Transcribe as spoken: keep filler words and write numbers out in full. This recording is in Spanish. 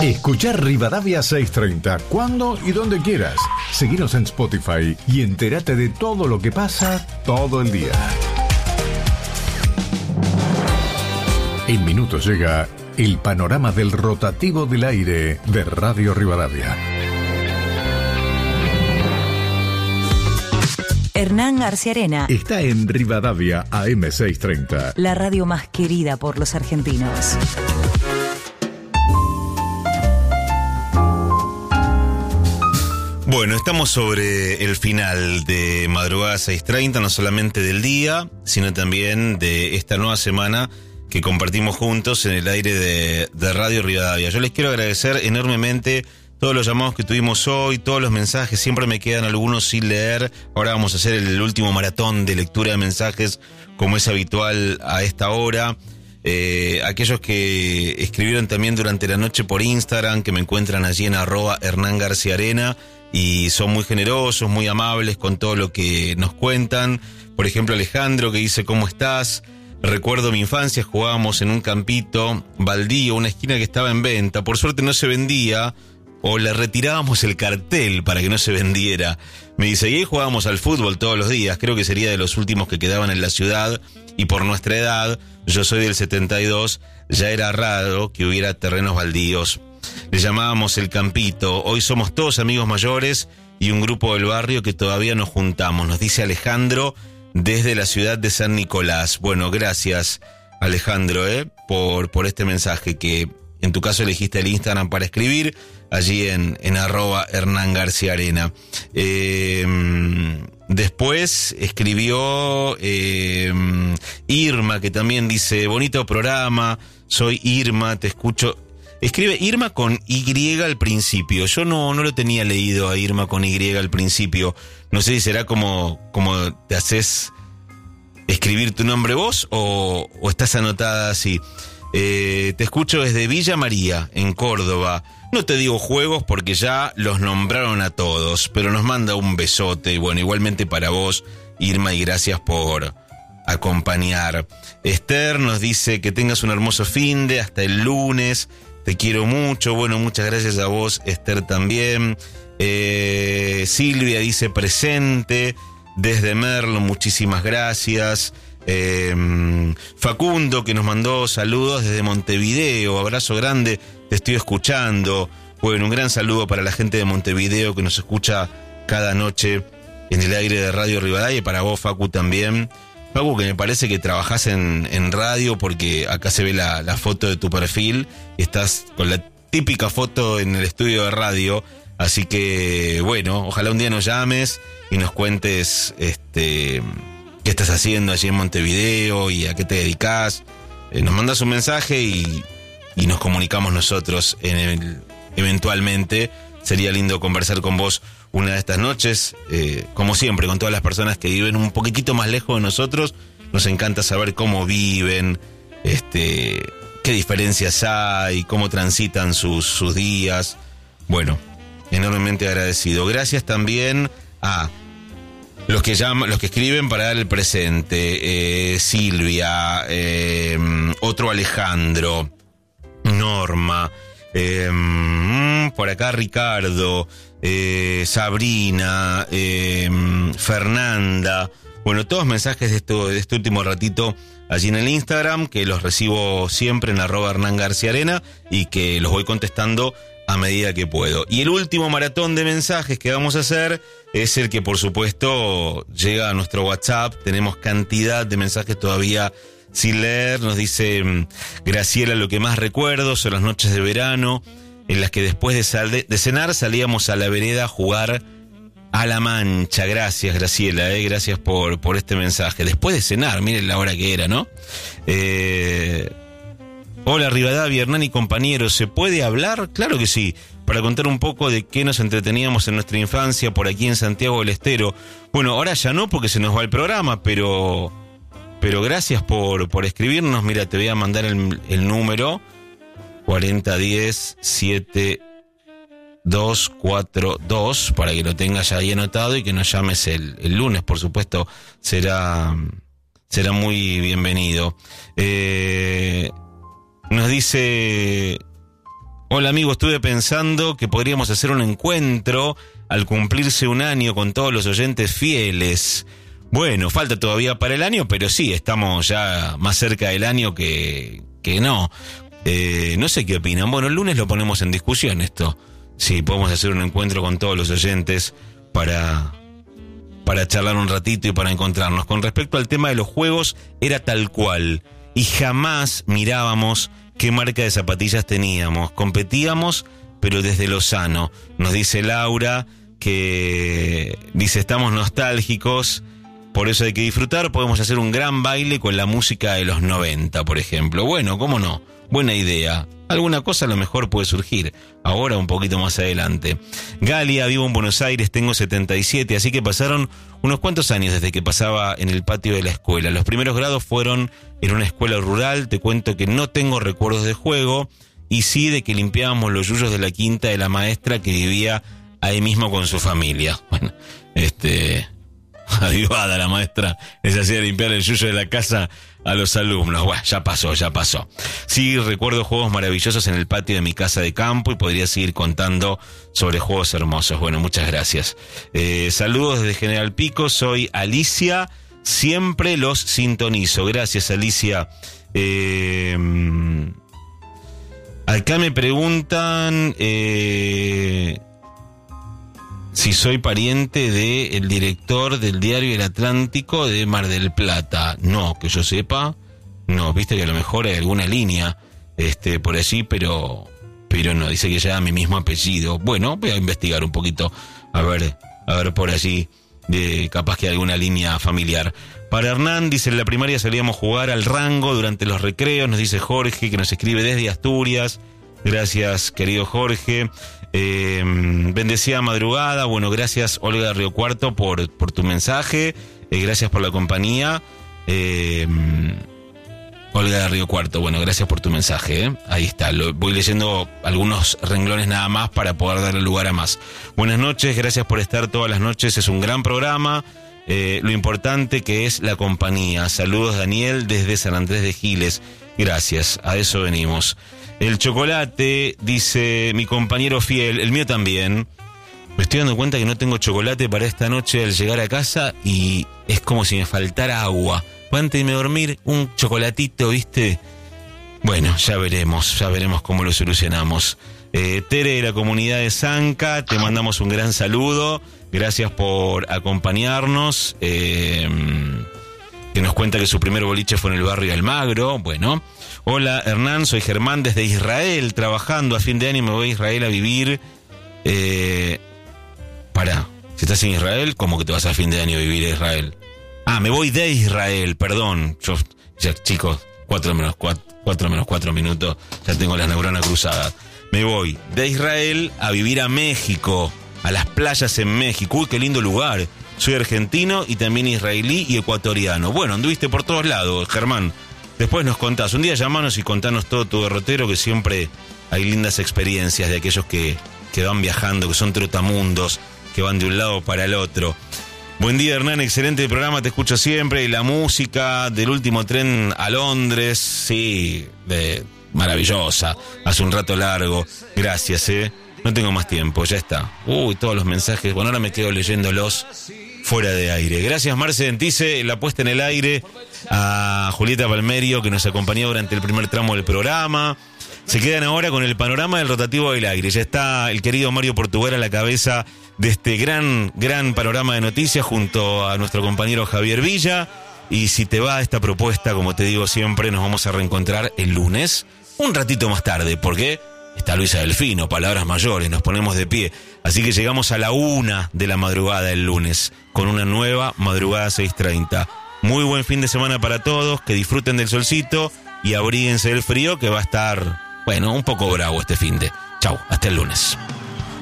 Escuchar Rivadavia seiscientos treinta cuando y donde quieras. Seguinos en Spotify y entérate de todo lo que pasa todo el día. En minutos llega el panorama del rotativo del aire de Radio Rivadavia. Hernán Garciarena está en Rivadavia A M seiscientos treinta, la radio más querida por los argentinos. Bueno, estamos sobre el final de Madrugada seiscientos treinta, no solamente del día, sino también de esta nueva semana que compartimos juntos en el aire de, de Radio Rivadavia. Yo les quiero agradecer enormemente todos los llamados que tuvimos hoy, todos los mensajes, siempre me quedan algunos sin leer. Ahora vamos a hacer el último maratón de lectura de mensajes, como es habitual a esta hora. Eh, aquellos que escribieron también durante la noche por Instagram, que me encuentran allí en arroba Hernán Garciarena, y son muy generosos, muy amables con todo lo que nos cuentan. Por ejemplo, Alejandro, que dice: ¿cómo estás? Recuerdo mi infancia, jugábamos en un campito baldío, una esquina que estaba en venta. Por suerte no se vendía, o le retirábamos el cartel para que no se vendiera. Me dice, y ahí jugábamos al fútbol todos los días. Creo que sería de los últimos que quedaban en la ciudad, y por nuestra edad, yo soy del setenta y dos, ya era raro que hubiera terrenos baldíos. Le llamábamos el campito. Hoy somos todos amigos mayores y un grupo del barrio que todavía nos juntamos, nos dice Alejandro desde la ciudad de San Nicolás. Bueno, gracias Alejandro eh, por, por este mensaje, que en tu caso elegiste el Instagram para escribir, allí en, en arroba Hernán García Arena. Eh, después escribió eh, Irma, que también dice: bonito programa, soy Irma, te escucho. Escribe Irma con Y al principio. Yo no, no lo tenía leído a Irma con Y al principio. No sé si será como, como te haces escribir tu nombre vos o, o estás anotada así. Eh, te escucho desde Villa María, en Córdoba. No te digo juegos porque ya los nombraron a todos, pero nos manda un besote. Y bueno, igualmente para vos, Irma, y gracias por acompañar. Esther nos dice que tengas un hermoso fin de hasta el lunes. Te quiero mucho. Bueno, muchas gracias a vos, Esther, también. Eh, Silvia dice presente desde Merlo, muchísimas gracias. Eh, Facundo, que nos mandó saludos desde Montevideo, abrazo grande, te estoy escuchando. Bueno, un gran saludo para la gente de Montevideo que nos escucha cada noche en el aire de Radio Rivadavia, y para vos, Facu, también. Facu, que me parece que trabajás en, en radio, porque acá se ve la, la foto de tu perfil, y estás con la típica foto en el estudio de radio, así que bueno, ojalá un día nos llames y nos cuentes este qué estás haciendo allí en Montevideo y a qué te dedicás. Eh, nos mandas un mensaje y, y nos comunicamos nosotros en el, eventualmente. Sería lindo conversar con vos una de estas noches, eh, como siempre, con todas las personas que viven un poquitito más lejos de nosotros. Nos encanta saber cómo viven, este, qué diferencias hay, cómo transitan sus, sus días. Bueno, enormemente agradecido. Gracias también a los que llaman, los que escriben para dar el presente. Eh, Silvia, eh, otro Alejandro, Norma, eh, por acá Ricardo, eh, Sabrina, eh, Fernanda. Bueno, todos mensajes de, esto, de este último ratito allí en el Instagram, que los recibo siempre en arroba Hernán García Arena, y que los voy contestando a medida que puedo. Y el último maratón de mensajes que vamos a hacer es el que, por supuesto, llega a nuestro WhatsApp. Tenemos cantidad de mensajes todavía sin leer. Nos dice Graciela: lo que más recuerdo son las noches de verano en las que después de, sal de, de cenar salíamos a la vereda a jugar a la mancha. Gracias, Graciela, eh, gracias por, por este mensaje. Después de cenar, miren la hora que era, ¿no? Eh... Hola Rivadavia, Hernán y compañeros, ¿se puede hablar? Claro que sí, para contar un poco de qué nos entreteníamos en nuestra infancia por aquí en Santiago del Estero. Bueno, ahora ya no, porque se nos va el programa, pero pero gracias por, por escribirnos. Mira, te voy a mandar el, el número cuarenta diez siete dos cuatro dos para que lo tengas ya ahí anotado y que nos llames el, el lunes, por supuesto, será, será muy bienvenido. Eh... Nos dice Hola amigo, estuve pensando que podríamos hacer un encuentro al cumplirse un año con todos los oyentes fieles. Bueno, falta todavía para el año, pero sí, estamos ya más cerca del año que, que no. Eh, no sé qué opinan. Bueno, el lunes lo ponemos en discusión esto. Sí, podemos hacer un encuentro con todos los oyentes para, para charlar un ratito y para encontrarnos. Con respecto al tema de los juegos, era tal cual. Y jamás mirábamos qué marca de zapatillas teníamos. Competíamos, pero desde lo sano. Nos dice Laura que dice, estamos nostálgicos, por eso hay que disfrutar. Podemos hacer un gran baile con la música de los noventa, por ejemplo. Bueno, ¿cómo no? Buena idea. Alguna cosa a lo mejor puede surgir. Ahora un poquito más adelante. Galia, vivo en Buenos Aires, tengo setenta y siete, así que pasaron unos cuantos años desde que pasaba en el patio de la escuela. Los primeros grados fueron en una escuela rural. Te cuento que no tengo recuerdos de juego y sí de que limpiábamos los yuyos de la quinta de la maestra que vivía ahí mismo con su familia. Bueno, este... avivada la maestra, les hacía limpiar el yuyo de la casa a los alumnos. Bueno, ya pasó, ya pasó. Sí, recuerdo juegos maravillosos en el patio de mi casa de campo y podría seguir contando sobre juegos hermosos. Bueno, muchas gracias. Eh, saludos desde General Pico, soy Alicia, siempre los sintonizo. Gracias, Alicia. Eh, acá me preguntan... Eh, si soy pariente del director del diario El Atlántico de Mar del Plata. No, que yo sepa, no, viste que a lo mejor hay alguna línea este, por allí, pero, pero no, dice que ya mi mismo apellido. Bueno, voy a investigar un poquito, a ver, a ver por allí, de, capaz que hay alguna línea familiar. Para Hernán, dice, en la primaria salíamos a jugar al rango durante los recreos, nos dice Jorge, que nos escribe desde Asturias. Gracias, querido Jorge. Eh, bendecida madrugada. Bueno, gracias, Olga de Río Cuarto, por, por tu mensaje. Eh, gracias por la compañía. Eh, Olga de Río Cuarto, bueno, gracias por tu mensaje. ¿eh? Ahí está, lo, voy leyendo algunos renglones nada más para poder darle lugar a más. Buenas noches, gracias por estar todas las noches. Es un gran programa. Eh, lo importante que es la compañía. Saludos, Daniel, desde San Andrés de Giles. Gracias, a eso venimos. El chocolate, dice mi compañero fiel, el mío también. Me estoy dando cuenta que no tengo chocolate para esta noche al llegar a casa y es como si me faltara agua. Antes de irme a dormir, un chocolatito, ¿viste? Bueno, ya veremos, ya veremos cómo lo solucionamos. Eh, Tere de la comunidad de Zanca, te mandamos un gran saludo. Gracias por acompañarnos. Eh, que nos cuenta que su primer boliche fue en el barrio de Almagro. Bueno... Hola Hernán, soy Germán desde Israel, trabajando a fin de año, me voy a Israel a vivir. Eh, pará, si estás en Israel, ¿cómo que te vas a fin de año a vivir a Israel? Ah, me voy de Israel, perdón. Yo, ya, chicos, cuatro menos cuatro, cuatro menos cuatro minutos, ya tengo las neuronas cruzadas. Me voy de Israel a vivir a México, a las playas en México. Uy, qué lindo lugar. Soy argentino y también israelí y ecuatoriano. Bueno, anduviste por todos lados, Germán. Después nos contás, un día llamanos y contanos todo tu derrotero, que siempre hay lindas experiencias de aquellos que, que van viajando, que son trotamundos, que van de un lado para el otro. Buen día, Hernán, excelente programa, te escucho siempre. Y la música del último tren a Londres, sí, de, maravillosa, hace un rato largo. Gracias, eh. No tengo más tiempo, ya está. Uy, todos los mensajes, bueno, ahora me quedo leyéndolos fuera de aire. Gracias, Marce Dentice, la puesta en el aire. A Julieta Palmerio, que nos acompañó durante el primer tramo del programa. Se quedan ahora con el panorama del rotativo del aire. Ya está el querido Mario Portugal a la cabeza de este gran, gran panorama de noticias junto a nuestro compañero Javier Villa. Y si te va esta propuesta, como te digo siempre, nos vamos a reencontrar el lunes, un ratito más tarde, porque está Luisa Delfino, palabras mayores, nos ponemos de pie. Así que llegamos a la una de la madrugada el lunes, con una nueva madrugada seis treinta. Muy buen fin de semana para todos, que disfruten del solcito y abríguense del frío, que va a estar, bueno, un poco bravo este fin de. Chau, hasta el lunes.